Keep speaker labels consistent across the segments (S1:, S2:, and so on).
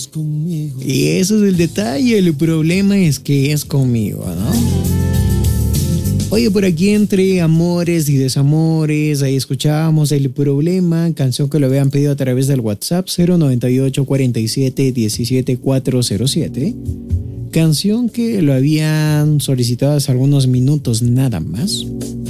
S1: Y eso es el detalle, el problema es que es conmigo, ¿no? Oye, por aquí entre amores y desamores, ahí escuchábamos El Problema, canción que lo habían pedido a través del WhatsApp 098 47 17 407. Canción que lo habían solicitado hace algunos minutos nada más.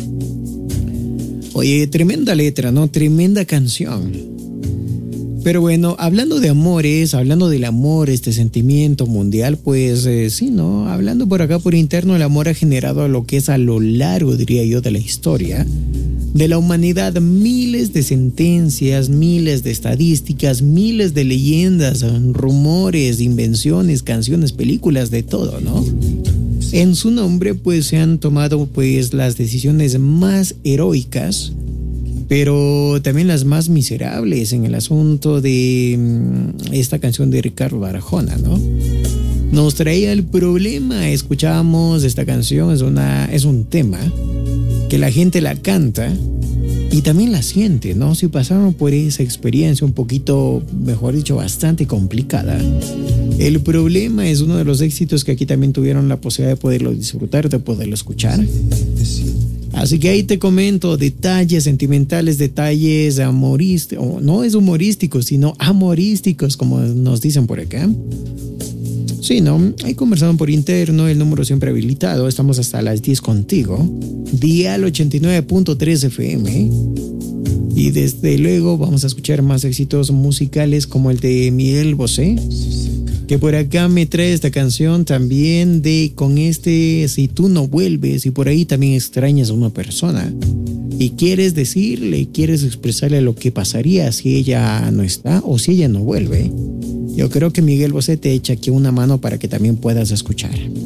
S1: Oye, tremenda letra, ¿no? Tremenda canción. Pero bueno, hablando de amores, hablando del amor, este sentimiento mundial, pues sí, ¿no? Hablando por acá por interno, el amor ha generado lo que es a lo largo, diría yo, de la historia de la humanidad, miles de sentencias, miles de estadísticas, miles de leyendas, rumores, invenciones, canciones, películas, de todo, ¿no? En su nombre, pues se han tomado pues las decisiones más heroicas, pero también las más miserables en el asunto de esta canción de Ricardo Arjona, ¿no? Nos traía El Problema, escuchábamos esta canción, es un tema que la gente la canta y también la siente, ¿no? Si pasaron por esa experiencia un poquito, mejor dicho, bastante complicada. El Problema es uno de los éxitos que aquí también tuvieron la posibilidad de poderlo disfrutar, de poderlo escuchar. Así que ahí te comento detalles sentimentales, detalles amorísticos, no es humorísticos, sino amorísticos, como nos dicen por acá. Sí, ¿no? Ahí conversaron por interno, el número siempre habilitado, estamos hasta las 10 contigo, dial 89.3 FM. Y desde luego vamos a escuchar más éxitos musicales como el de Miguel Bosé, que por acá me trae esta canción también de con este Si tú no vuelves, y por ahí también extrañas a una persona y quieres decirle, quieres expresarle lo que pasaría si ella no está o si ella no vuelve. Yo creo que Miguel Bosé te echa aquí una mano para que también puedas escuchar.